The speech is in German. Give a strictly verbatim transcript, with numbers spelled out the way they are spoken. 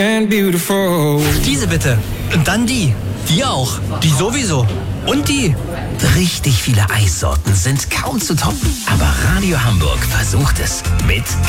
and beautiful. Diese bitte. Und dann die. Die auch. Die sowieso. Und die. Richtig viele Eissorten sind kaum zu toppen. Aber Radio Hamburg versucht es. Mit